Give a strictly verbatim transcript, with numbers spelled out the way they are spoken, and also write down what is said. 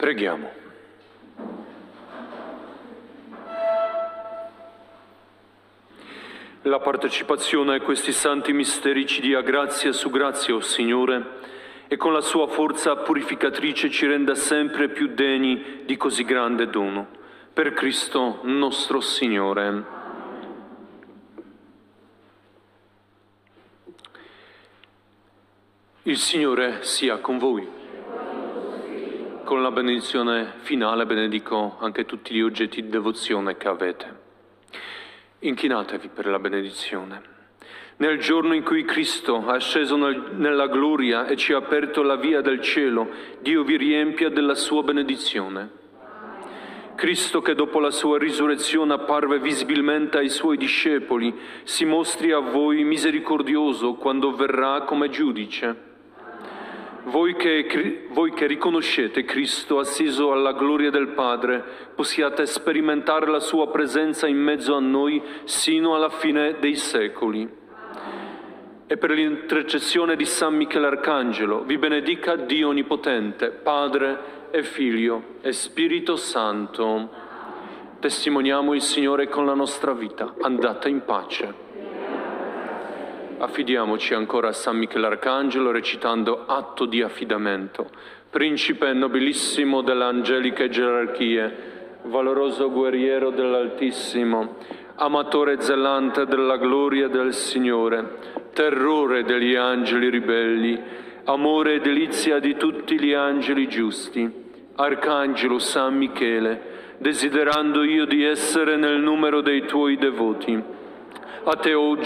Preghiamo. La partecipazione a questi santi misteri ci dia grazia su grazia, o Signore, e con la sua forza purificatrice ci renda sempre più degni di così grande dono. Per Cristo nostro Signore. Il Signore sia con voi. Con la benedizione finale benedico anche tutti gli oggetti di devozione che avete. Inchinatevi per la benedizione. Nel giorno in cui Cristo è sceso nel, nella gloria e ci ha aperto la via del cielo, Dio vi riempia della sua benedizione. Cristo, che dopo la sua risurrezione apparve visibilmente ai suoi discepoli, si mostri a voi misericordioso quando verrà come giudice. Voi che, voi che riconoscete Cristo assiso alla gloria del Padre, possiate sperimentare la sua presenza in mezzo a noi sino alla fine dei secoli. E per l'intercessione di San Michele Arcangelo vi benedica Dio Onnipotente, Padre e Figlio e Spirito Santo. Testimoniamo il Signore con la nostra vita. Andate in pace. Affidiamoci ancora a San Michele Arcangelo recitando atto di affidamento. Principe nobilissimo delle angeliche gerarchie, valoroso guerriero dell'Altissimo, amatore zelante della gloria del Signore, terrore degli angeli ribelli, amore e delizia di tutti gli angeli giusti, Arcangelo San Michele, desiderando io di essere nel numero dei tuoi devoti, a te oggi